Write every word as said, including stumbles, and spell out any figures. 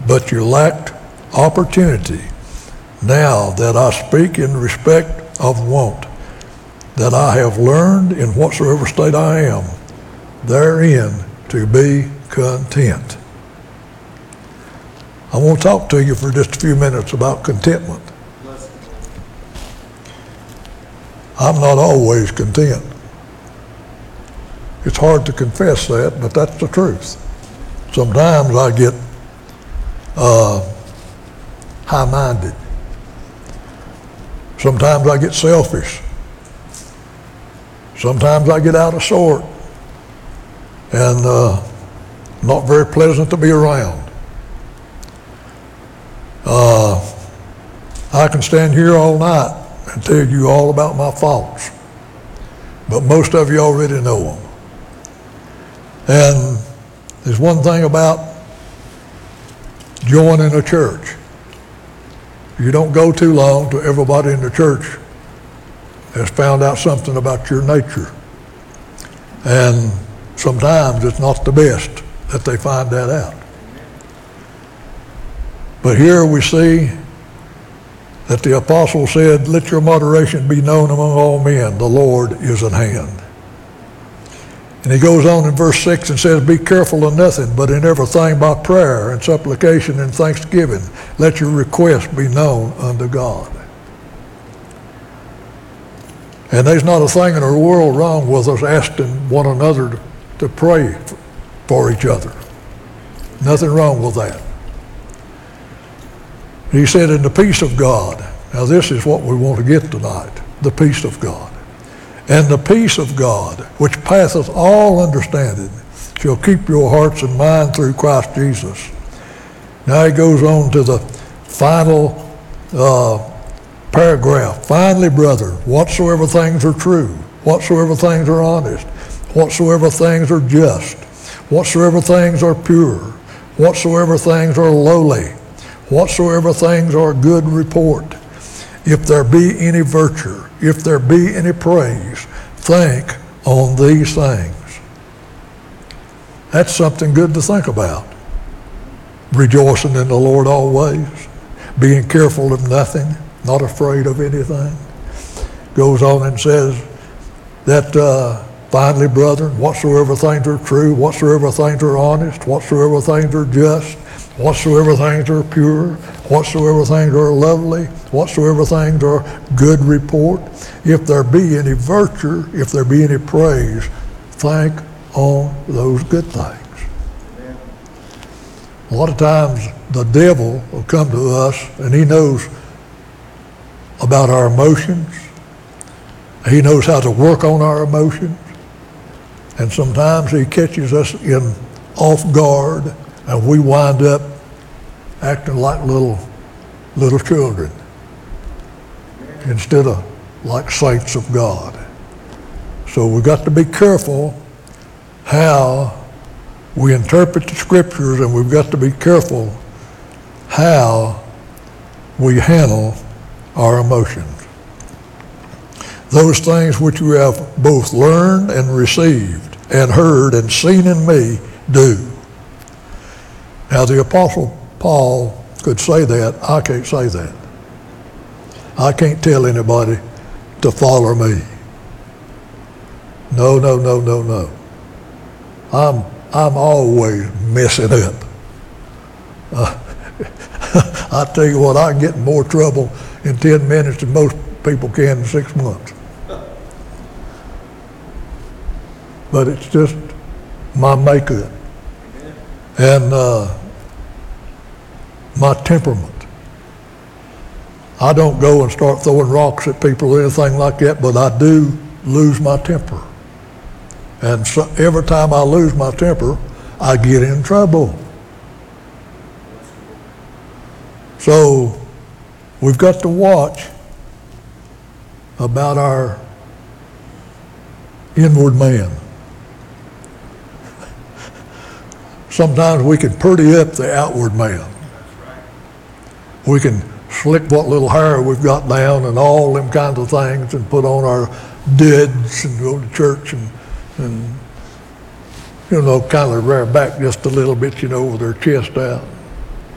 but you lacked opportunity. Now that I speak in respect of want, that I have learned in whatsoever state I am, therein to be content. I want to talk to you for just a few minutes about contentment. I'm not always content. It's hard to confess that, but that's the truth. Sometimes I get uh, high-minded. Sometimes I get selfish. Sometimes I get out of sort and uh, not very pleasant to be around. Uh, I can stand here all night and tell you all about my faults, but most of you already know them. And there's one thing about joining a church. You don't go too long till everybody in the church has found out something about your nature. And sometimes it's not the best that they find that out. But here we see that the apostle said, let your moderation be known among all men. The Lord is at hand. And he goes on in verse six and says, be careful of nothing, but in everything by prayer and supplication and thanksgiving, let your requests be known unto God. And there's not a thing in the world wrong with us asking one another to, to pray for each other. Nothing wrong with that. He said, in the peace of God. Now this is what we want to get tonight, the peace of God. And the peace of God, which passeth all understanding, shall keep your hearts and mind through Christ Jesus. Now he goes on to the final uh, paragraph. Finally, brethren, whatsoever things are true, whatsoever things are honest, whatsoever things are just, whatsoever things are pure, whatsoever things are lowly, whatsoever things are good report, if there be any virtue, if there be any praise, think on these things. That's something good to think about. Rejoicing in the Lord always, being careful of nothing, not afraid of anything. Goes on and says that uh, finally, brethren, whatsoever things are true, whatsoever things are honest, whatsoever things are just, whatsoever things are pure, whatsoever things are lovely, whatsoever things are good report, if there be any virtue, if there be any praise, think on those good things. Amen. A lot of times the devil will come to us and he knows about our emotions. He knows how to work on our emotions. And sometimes he catches us in off guard and we wind up acting like little little children instead of like saints of God. So we've got to be careful how we interpret the scriptures, and we've got to be careful how we handle our emotions. Those things which you have both learned and received and heard and seen in me, do. Now the Apostle Paul could say that. I can't say that. I can't tell anybody to follow me. No, no, no, no, no. I'm I'm always messing up. Uh, I tell you what, I get in more trouble in ten minutes than most people can in six months. But it's just my makeup and uh, my temperament. I don't go and start throwing rocks at people or anything like that, but I do lose my temper. And so every time I lose my temper, I get in trouble. So we've got to watch about our inward man. Sometimes we can pretty up the outward man. We can slick what little hair we've got down and all them kinds of things and put on our duds and go to church and, and you know, kind of rear back just a little bit, you know, with our chest out.